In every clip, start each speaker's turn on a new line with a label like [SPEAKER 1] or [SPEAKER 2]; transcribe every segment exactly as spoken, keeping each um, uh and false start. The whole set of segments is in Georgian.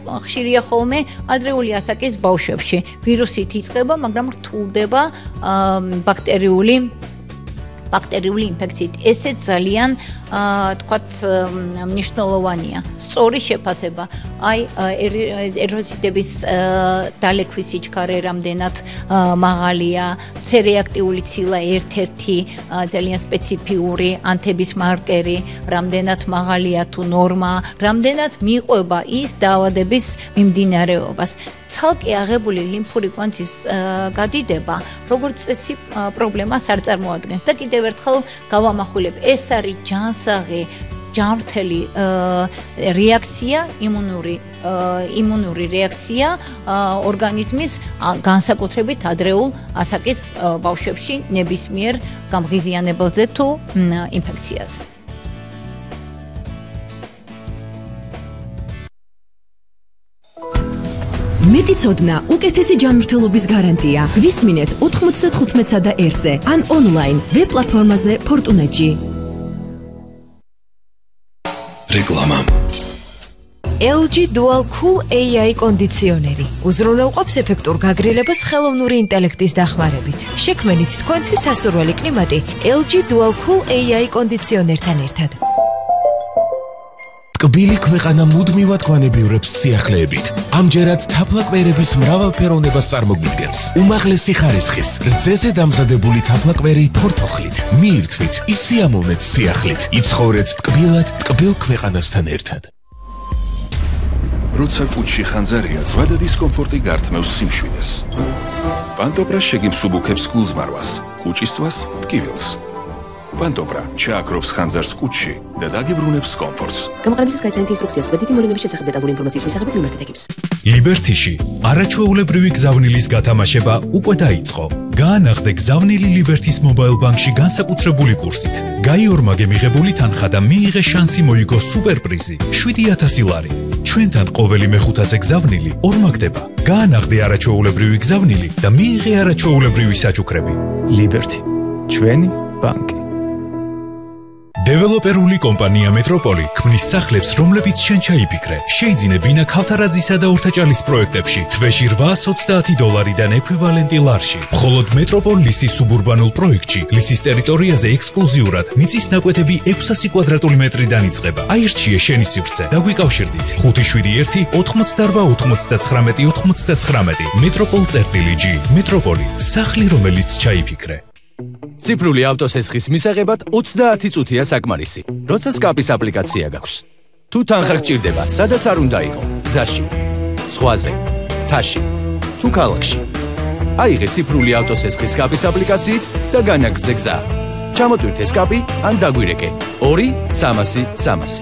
[SPEAKER 1] ხშირია ხოლმე ადრეული ასაკის ბავშვებში. ვირუსით იწყება, მაგრამ რთულდება ბაქტერიული ბაქტერიული ინფექციით. ესეც ძალიან თქვათ მნიშვნელოვანია. სწორი შეფასება. აი ეროციდების დალექვის სიჩქარე რამდენად მაღალია, C-რეაქტიული ცილა ერთ-ერთი ძალიან სპეციფიური ანთების მარკერი, რამდენად მაღალია თუ ნორმა, რამდენად მიყვება ის დაავადების მიმდინარეობას. ცალკე აღებული ლიმფური კვანძის გადიდება, როგორც წესი, პრობლემას არ წარმოადგენს. და კიდევ ერთხელ გავამახვილებ, ეს არის ჯანსაღი ჯანმრთელი რეაქცია, იმუნური იმუნური რეაქცია ორგანიზმის განსაკუთრებით ადრეულ ასაკის ბავშვებში ნებისმიერ გამღიზიანებელზე თუ ინფექციაზე.
[SPEAKER 2] მეტი ცოდნა, უკეთესი ჯანმრთელობის გარანტია. გვისმინეთ ოთხმოცდათხუთმეტსა და ერთზე ან ონლაინ ვებ პლატფორმაზე Fortunagy.
[SPEAKER 3] რეკლამა.
[SPEAKER 4] ელ ჯი Dual Cool ეი აი კონდიციონერი. უზრუნველყოფს ეფექტურ გაგრილებას ხელოვნური ინტელექტის დახმარებით. შექმენით თქვენთვის სასურველი კლიმატი ელ ჯი Dual Cool ეი აი კონდიციონერთან ერთად.
[SPEAKER 3] ტკბილი ქვეყანა მუდმივად გვანებიურებს სიახლეებით. ამჯერად თაფლაკვერების მრავალფეროვნებას წარმოგვიდგენს. უმაღლესი ხარისხის, რძეზე დამზადებული თაფლაკვერი ფორთოხლით. მიირთვით, ისიამოვნეთ სიახლით. იცხოვრეთ ტკბილად, ტკბილ ქვეყანასთან ერთად.
[SPEAKER 5] როცა კუჩში ხანძარია, ზვადა დისკომფორტი გართმევს სიმშვიდეს. პანტობრა შეგიმსუბუქებს გულზმარვას, კუჭისწვას, ტკივილს. პანტობრა ჩააქრობს ხანძარს კუჩში და დაგიბრუნებს კომფორტს.
[SPEAKER 6] გამოყენებისას გაიცანით ინსტრუქციას კვეთითი მოვლენების შესახებ დეტალური ინფორმაციის მისაღებად მიმართეთ ექიმს.
[SPEAKER 7] ლიბერთიში არაჩვეულებრივი გზავნილის გათამაშება უკვე დაიწყო. გაანახდე გზავნილი ლიბერთის მობაილ ბანკში განსაკუთრებული კურსით. გაიორმაგე მიღებული თანხა და მიიღე შანსი მოიგო სუპერპრიზი შვიდი ათასი ლარი. ჩვენთან ყოველი მეხუთაზე გზავნილი ორმაგდება. გაანახდე არაჩვეულებრივი გზავნილი და მიიღე არაჩვეულებრივი საჩუქრები. ლიბერთი, ჩვენი ბანკი. დეველოპერული კომპანია მეტროპოლი ქმნის სახლებს, რომლებიც შენ ჩაიფიქრე. შეიძინე ბინა ქავთარაძისა და ორთაჭალის პროექტებში თვეში რვაას ოცდაათი დოლარიდან ექვივალენტი ლარში. მხოლოდ მეტროპოლ ლისის სუბურბანულ პროექტში ლისის ტერიტორიაზე ექსკლუზიურად მიწის ნაკვეთები ექვსასი კვადრატული მეტრიდან იწყება. აირჩიე შენი სივრცე და გვიკავშირდით. ხუთი შვიდი ერთი ოთხმოცდარვა ოთხმოცდაცხრამეტი ოთხმოცდაცხრამეტი მეტროპოლ წერტილი ჯი. მეტროპოლი, სახლი რომელიც ჩაიფიქრე.
[SPEAKER 8] ციფრული ავტოსესხის მისაღებად ოცდაათი წუთია საკმარისი. როცა სკაპის აპლიკაცია გაქვს. თუ თანხა გჭირდება, სადაც არ უნდა იყო, გზაში, ზღვაზე, მთაში, თუ ქალაქში. აიღე ციფრული ავტოსესხის სკაპის აპლიკაციით და განაგრძე გზა. ჩამოტვირთე სკაპი ან დაგვირეკე ორი სამასი სამასი.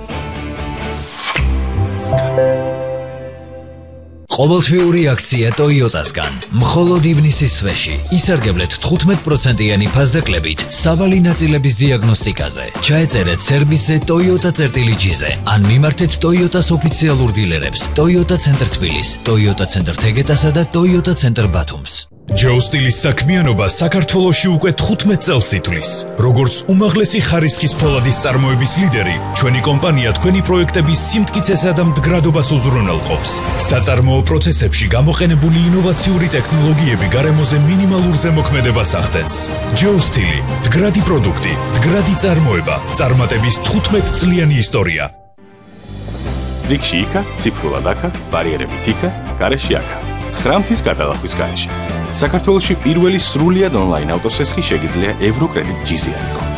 [SPEAKER 9] ყოველთვიური აქცია Toyota-სგან. მხოლოდ ივნისის თვეში ისარგებლეთ თხუთმეტ პროცენტიანი ფასდაკლებით სავალი ნაწილების დიაგნოსტიკაზე. ჩაეწერეთ სერვისზე Toyota-წერტილი-ჯი-ზე ან მიმართეთ Toyota-s ოფიციალურ დილერებს Toyota ცენტრ თბილის, Toyota ცენტრ თეგეტასა და Toyota ცენტრ ბათუმს.
[SPEAKER 7] ჯო სტილის საქმიანობა საქართველოში უკვე თხუთმეტ წელს ითვლის. როგორც უმაღლესი ხარისხის ფოლადის წარმოების ლიდერი, ჩვენი კომპანია თქვენი პროექტების სიმტკიცესა და მდგრადობას უზრუნველყოფს. საწარმოო პროცესებში გამოყენებული ინოვაციური ტექნოლოგიები გარემოზე მინიმალურ ზემოქმედებას ახდენს. ჯო სტილი, მდგრადი პროდუქტი, მდგრადი წარმოება, წარმატების თხუთმეტ წლიანი ისტორია.
[SPEAKER 10] რიგში იქა, ციფრულად აქა, ბარიერებით იქა, გარეშე აქა. ცხრა მთის გადალახვის გარეშე. საქართველოში პირველი სრულიად ონლაინ ავტოსესხი შეგიძლია ევროკრედიტ ჯი-ზე აიღო.